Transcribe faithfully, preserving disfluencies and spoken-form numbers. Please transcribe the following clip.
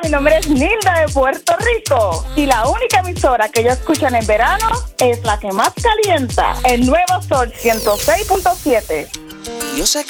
mi nombre es Nilda de Puerto Rico y la única emisora que ellos escuchan en verano es la que más calienta, el Nuevo Sol ciento seis punto siete. Yo sé